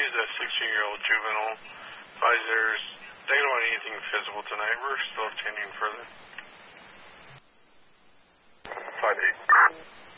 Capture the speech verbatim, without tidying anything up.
She's a sixteen-year-old juvenile. Advisors, they don't want anything physical tonight. We're still attending further. five eight.